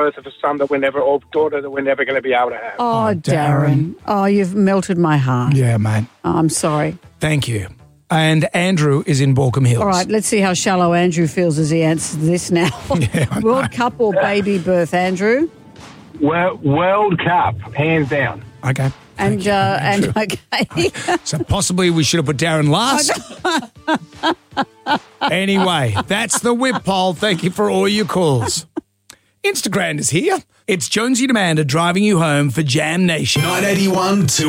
birth of a son that we're never, or daughter that we're never going to be able to have. Oh, Darren. Oh, you've melted my heart. Yeah, mate. Oh, I'm sorry. Thank you. And Andrew is in Baulkham Hills. All right, let's see how shallow Andrew feels as he answers this now. World Cup or baby birth, Andrew? Well, World Cup, hands down. Okay. And okay. So possibly we should have put Darren last. Anyway, that's the whip poll. Thank you for all your calls. Instagram is here. It's Jonesy and Amanda driving you home for Jam Nation. 981 2